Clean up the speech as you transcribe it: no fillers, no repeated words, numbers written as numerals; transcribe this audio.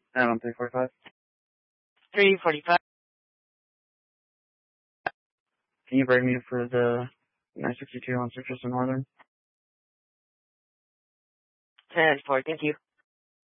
I'm on 345. 345. Can you bring me for the 962 on Citrus and Northern? 10-4, thank you.